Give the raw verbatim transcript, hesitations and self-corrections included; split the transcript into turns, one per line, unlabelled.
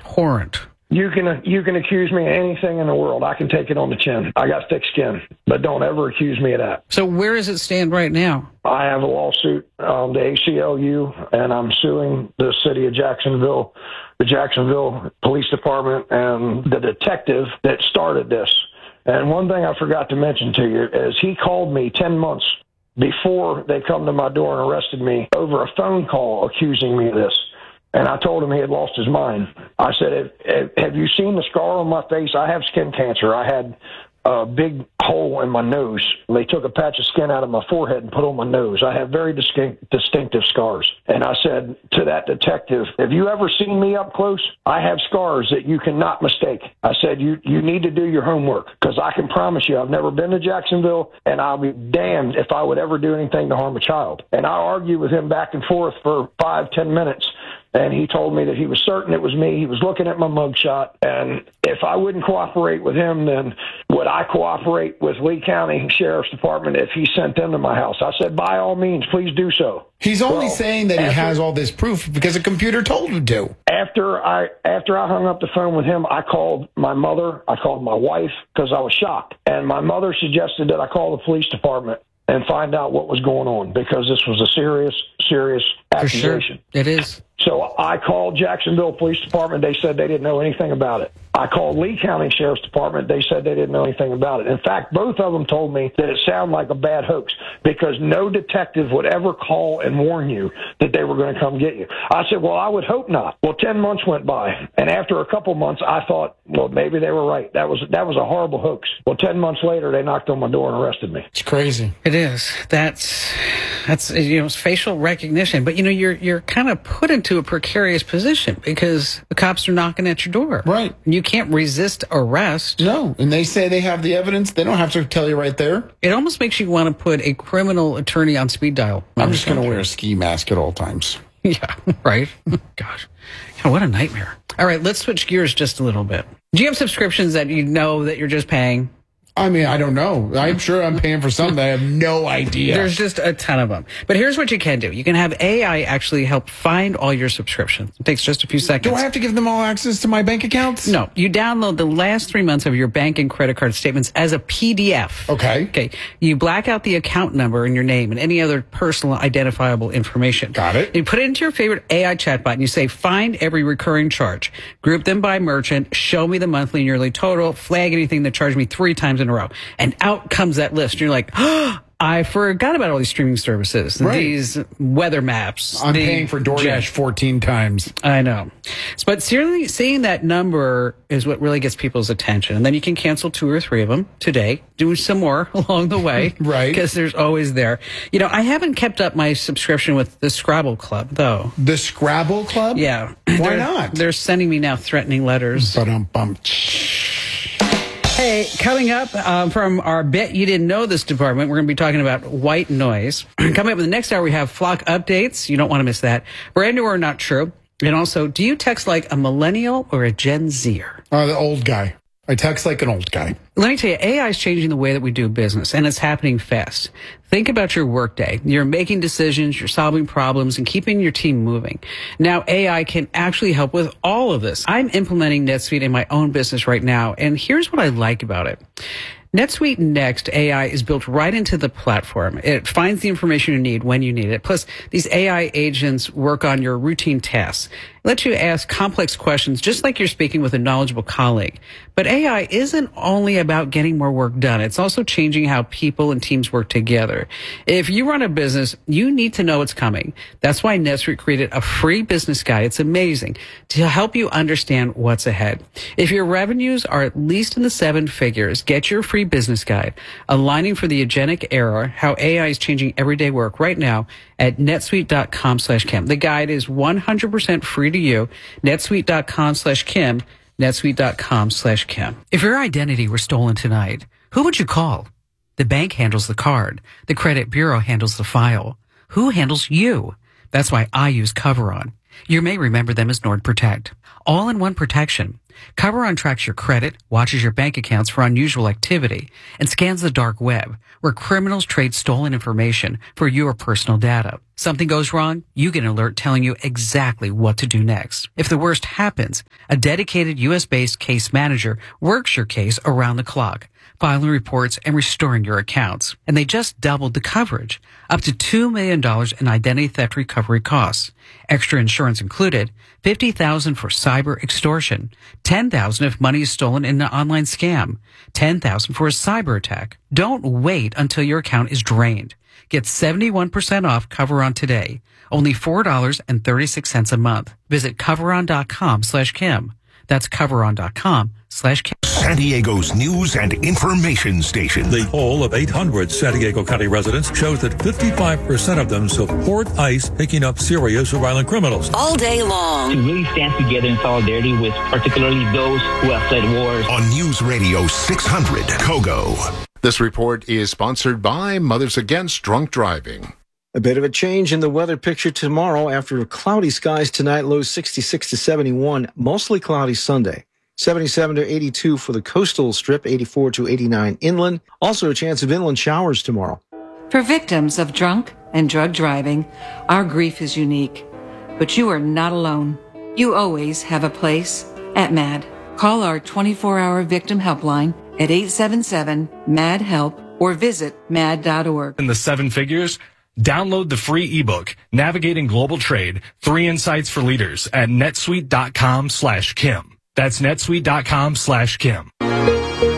abhorrent.
You can you can accuse me of anything in the world. I can take it on the chin. I got thick skin, but don't ever accuse me of that.
So where does it stand right now?
I have a lawsuit, um, the A C L U, and I'm suing the city of Jacksonville, the Jacksonville Police Department, and the detective that started this. And one thing I forgot to mention to you is he called me ten months before they come to my door and arrested me over a phone call accusing me of this. And I told him he had lost his mind. I said, have, have you seen the scar on my face? I have skin cancer. I had a big hole in my nose. They took a patch of skin out of my forehead and put on my nose. I have very distinct, distinctive scars. And I said to that detective, have you ever seen me up close? I have scars that you cannot mistake. I said, you, you need to do your homework, because I can promise you I've never been to Jacksonville, and I'll be damned if I would ever do anything to harm a child. And I argued with him back and forth for five, ten minutes. And he told me that he was certain it was me. He was looking at my mugshot. And if I wouldn't cooperate with him, then would I cooperate with Lee County Sheriff's Department if he sent them to my house? I said, by all means, please do so.
He's only
well,
saying that
after,
he has all this proof because a computer told him to.
After I after I hung up the phone with him, I called my mother. I called my wife because I was shocked. And my mother suggested that I call the police department and find out what was going on, because this was a serious, serious accusation.
For sure. It is.
So I called Jacksonville Police Department. They said they didn't know anything about it. I called Lee County Sheriff's Department. They said they didn't know anything about it. In fact, both of them told me that it sounded like a bad hoax, because no detective would ever call and warn you that they were going to come get you. I said, well, I would hope not. Well, ten months went by, and after a couple months, I thought, well, maybe they were right. That was that was a horrible hoax. Well, ten months later, they knocked on my door and arrested me.
It's crazy.
It is. That's that's you know, it's facial recognition, but you know, you're you're kind of put into a precarious position because the cops are knocking at your door.
Right.
You can't resist arrest.
No, and they say they have the evidence. They don't have to tell you right there.
It almost makes you want to put a criminal attorney on speed dial.
I'm just going to wear a ski mask at all times.
Yeah, right. Gosh, God, what a nightmare. All right, let's switch gears just a little bit. Do you have subscriptions that you know that you're just paying?
I mean, I don't know. I'm sure I'm paying for something. I have no idea.
There's just a ton of them. But here's what you can do. You can have A I actually help find all your subscriptions. It takes just a few seconds.
Do I have to give them all access to my bank accounts?
No. You download the last three months of your bank and credit card statements as a P D F.
Okay.
Okay. You black out the account number and your name and any other personal identifiable information.
Got it.
You put it into your favorite A I chatbot and you say, find every recurring charge. Group them by merchant. Show me the monthly and yearly total. Flag anything that charged me three times in a row. And out comes that list. You're like, oh, I forgot about all these streaming services,
right.
These weather maps.
I'm
the,
paying for DoorDash fourteen times.
I know. But seriously, seeing that number is what really gets people's attention. And then you can cancel two or three of them today, do some more along the way.
Right.
Because there's always there. You know, I haven't kept up my subscription with the Scrabble Club, though.
The Scrabble Club?
Yeah.
Why
they're,
not?
They're sending me now threatening letters.
Ba-dum-bum.
Hey, coming up um, from our Bet You Didn't Know This department, we're going to be talking about white noise. Coming up in the next hour, we have flock updates. You don't want to miss that. Brand new or not true. And also, do you text like a millennial or a Gen Zer?
Uh, the old guy. I text like an old guy.
Let me tell you, A I is changing the way that we do business, and it's happening fast. Think about your workday. You're making decisions, you're solving problems, and keeping your team moving. Now, A I can actually help with all of this. I'm implementing NetSuite in my own business right now, and here's what I like about it. NetSuite Next A I is built right into the platform. It finds the information you need when you need it. Plus, these A I agents work on your routine tasks. It lets you ask complex questions just like you're speaking with a knowledgeable colleague. But A I isn't only about getting more work done. It's also changing how people and teams work together. If you run a business, you need to know what's coming. That's why NetSuite created a free business guide. It's amazing to help you understand what's ahead. If your revenues are at least in the seven figures, get your free business guide, Aligning for the Agentic Era, How A I is Changing Everyday Work, right now at netsuite.com slash Kim. The guide is one hundred percent free to you. netsuite.com slash Kim. netsuite.com slash Kim. If your identity were stolen tonight, who would you call? The bank handles the card. The credit bureau handles the file. Who handles you? That's why I use Coveron. You may remember them as NordProtect. All-in-one protection. CoverOn tracks your credit, watches your bank accounts for unusual activity, and scans the dark web, where criminals trade stolen information for your personal data. Something goes wrong, you get an alert telling you exactly what to do next. If the worst happens, a dedicated U S-based case manager works your case around the clock, filing reports and restoring your accounts. And they just doubled the coverage, up to two million dollars in identity theft recovery costs. Extra insurance included, fifty thousand dollars for cyber extortion, ten thousand dollars if money is stolen in an online scam, ten thousand dollars for a cyber attack. Don't wait until your account is drained. Get seventy-one percent off CoverOn today. Only four dollars and thirty-six cents a month. Visit coveron.com slash Kim. That's coveron.com slash Kim.
San Diego's news and information station.
The poll of eight hundred San Diego County residents shows that fifty-five percent of them support ICE picking up serious or violent criminals.
All day long.
To really stand together in solidarity with particularly those who have fled wars.
On News Radio six hundred, Kogo.
This report is sponsored by Mothers Against Drunk Driving.
A bit of a change in the weather picture tomorrow after cloudy skies tonight, lows sixty-six to seventy-one, mostly cloudy Sunday. seventy-seven to eighty-two for the coastal strip, eighty-four to eighty-nine inland. Also a chance of inland showers tomorrow.
For victims of drunk and drug driving, our grief is unique. But you are not alone. You always have a place at MAD. Call our twenty-four hour victim helpline at eight seven seven, M A D, HELP or visit mad dot org.
In the seven figures, download the free ebook, Navigating Global Trade, Three Insights for Leaders at netsuite.com slash Kim. That's netsuite.com slash Kim.